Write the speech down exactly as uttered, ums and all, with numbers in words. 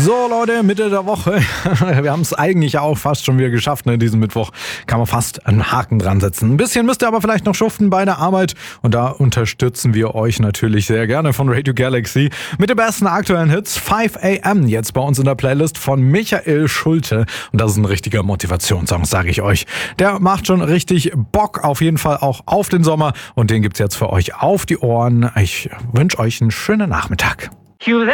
So Leute, Mitte der Woche. Wir haben es eigentlich auch fast schon wieder geschafft, ne? Diesen Mittwoch kann man fast einen Haken dran setzen. Ein bisschen müsst ihr aber vielleicht noch schuften bei der Arbeit und da unterstützen wir euch natürlich sehr gerne von Radio Galaxy mit den besten aktuellen Hits. five a m jetzt bei uns in der Playlist von Michael Schulte und das ist ein richtiger Motivationssong, sage ich euch. Der macht schon richtig Bock, auf jeden Fall auch auf den Sommer und den gibt's jetzt für euch auf die Ohren. Ich wünsche euch einen schönen Nachmittag.